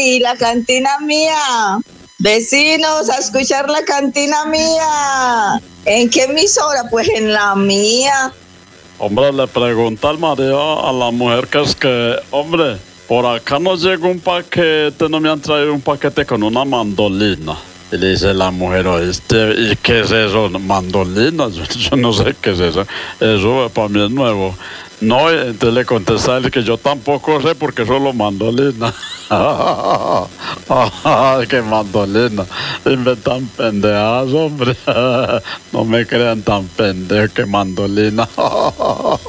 y la cantina mía. Vecinos, a escuchar la cantina mía. ¿En qué emisora? Pues en la mía. Hombre, le pregunta al marido a la mujer que es que, hombre, por acá nos llegó un paquete, no me han traído un paquete con una mandolina. Y le dice la mujer, ¿oíste? ¿Y qué es eso? ¿Mandolina? Yo no sé qué es eso. Eso para mí es nuevo. No, entonces le contesta él que yo tampoco sé porque solo mandolina. ¡Qué mandolina! Inventan pendejadas, hombre. No me crean tan pendejo que mandolina.